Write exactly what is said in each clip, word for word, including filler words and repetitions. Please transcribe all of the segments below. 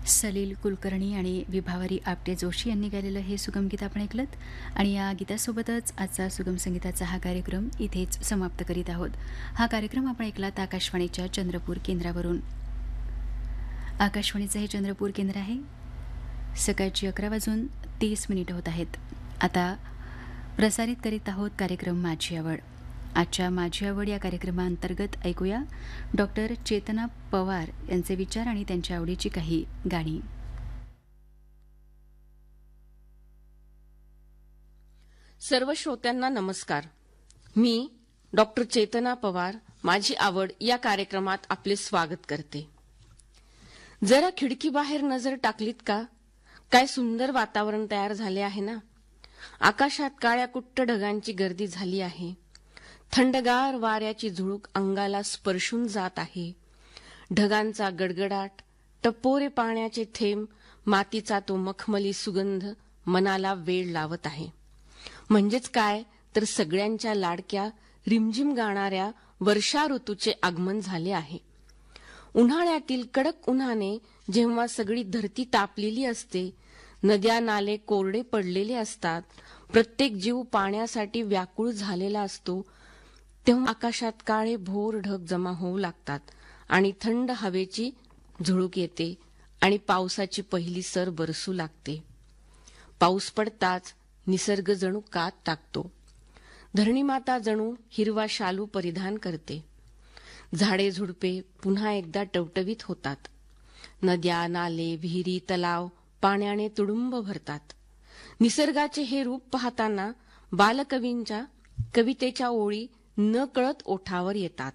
सलील कुलकर्णी आणि विभावरी आपटे जोशी यांनी गायलेलं हे सुगम गीत आपण ऐकलत. आणि या गीतासोबतच आजचा सुगम संगीताचा हा कार्यक्रम इथेच समाप्त करीत आहोत. हा कार्यक्रम आपण ऐकलात आकाशवाणीच्या चंद्रपूर केंद्रावरून. आकाशवाणीचं हे चंद्रपूर केंद्र आहे. सकाळची अकरा वाजून तीस मिनिटं होत आहेत. आता प्रसारित करीत आहोत कार्यक्रम माझी आवड. आजच्या माझी आवड या कार्यक्रमाअंतर्गत ऐकूया डॉक्टर चेतना पवार यांचे विचार आणि त्यांच्या आवडीची काही गाणी. सर्व श्रोत्यांना नमस्कार. मी डॉक्टर चेतना पवार माझी आवड या कार्यक्रमात आपले स्वागत करते. जरा खिडकी बाहेर नजर टाकलीत का? काय सुंदर वातावरण तयार झाले आहे ना. आकाशात काळ्या कुट्ट ढगांची गर्दी झाली आहे. थंडगार वाऱ्याची झुळूक अंगाला स्पर्शून जात आहे. ढगांचा गडगडाट, टपोरे पाण्याचे थेंब, मातीचा तो मखमली सुगंध मनाला वेळ लावत आहे. म्हणजेच काय तर सगळ्यांच्या लाडक्या रिमझिम गाणाऱ्या वर्षा ऋतूचे आगमन झाले आहे. उन्हाळ्यातील कडक उन्हाने जेव्हा सगळी धरती तापलेली असते, नद्या नाले कोरडे पडलेले असतात, प्रत्येक जीव पाण्यासाठी व्याकुळ झालेला असतो, तेव्हा आकाशात काळे भोर ढग जमा होऊ लागतात आणि थंड हवेची झुळूक येते आणि पावसाची पहिली सर बरसू लागते. पाऊस पडताच निसर्ग जणू कात टाकतो. धरणीमाता जणू हिरवा शालू परिधान करते. झाडे झुडपे पुन्हा एकदा टवटवीत होतात. नद्या नाले विहिरी तलाव पाण्याने तुडुंब भरतात. निसर्गाचे हे रूप पाहताना बालकवींच्या कवितेच्या ओळी न कळत ओठावर येतात.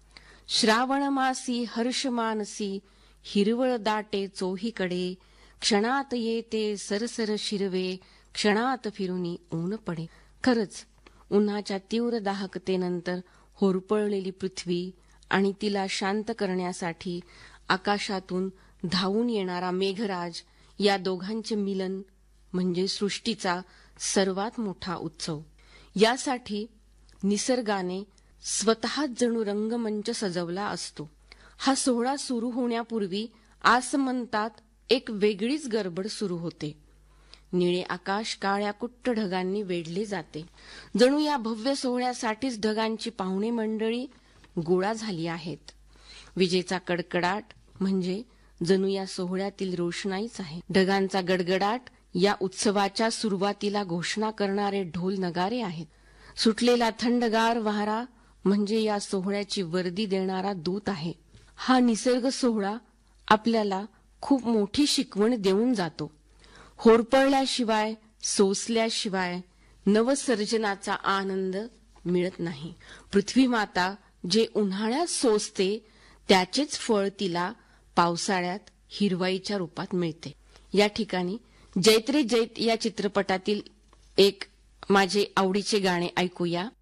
श्रावण मासी हर्ष मानसी हिरवळ दाटे चोहीकडे, क्षणात येते सरसर शिरवे, क्षणात फिरुनी ऊन पडे. खरंच उन्हाच्या तीव्र दाहकतेनंतर होरपळलेली पृथ्वी आणि तिला शांत करण्यासाठी आकाशातून धावून येणारा मेघराज या दोघांचे मिलन म्हणजे सृष्टीचा सर्वात मोठा उत्सव. यासाठी निसर्गाने स्वतःच जणू रंगमंच सजवला असतो. हा सोहळा सुरू होण्यापूर्वी आसमंतात एक वेगळीच गडबड सुरू होते. निळे आकाश काळ्या कुट्ट ढगांनी वेढले जाते. जणू या भव्य सोहळ्यासाठीच ढगांची पाहुणे मंडळी गोळा झाली आहेत. विजेचा कडकडाट म्हणजे जणू या सोहळ्यातील रोषणाईच आहे. ढगांचा गडगडाट या उत्सवाच्या सुरुवातीला घोषणा करणारे ढोल नगारे आहेत. सुटलेला थंडगार वारा म्हणजे या सोहळ्याची वर्दी देणारा दूत आहे. हा निसर्ग सोहळा आपल्याला खूप मोठी शिकवण देऊन जातो. होरपळल्याशिवाय सोसल्याशिवाय नवसर्जनाचा आनंद मिळत नाही. पृथ्वी माता जे उन्हाळ्यात सोसते त्याचेच फळ तिला पावसाळ्यात हिरवाईच्या रूपात मिळते. या ठिकाणी जैत्रे जैत या चित्रपटातील एक माझे आवडीचे गाणे ऐकूया.